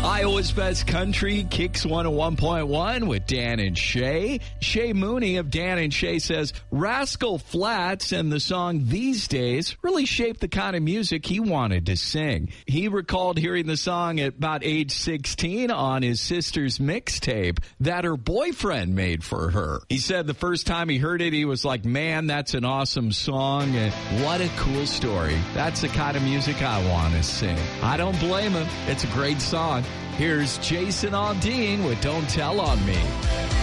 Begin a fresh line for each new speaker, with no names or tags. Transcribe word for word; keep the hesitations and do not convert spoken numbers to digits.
Iowa's Best Country, Kicks one oh one point one with Dan and Shay. Shay Mooney of Dan and Shay says Rascal Flatts and the song These Days really shaped the kind of music he wanted to sing. He recalled hearing the song at about age sixteen on his sister's mixtape that her boyfriend made for her. He said the first time he heard it, he was like, man, that's an awesome song, and what a cool story. That's the kind of music I want to sing. I don't blame him. It's a great song. Here's Jason Aldean with Don't Tell on Me.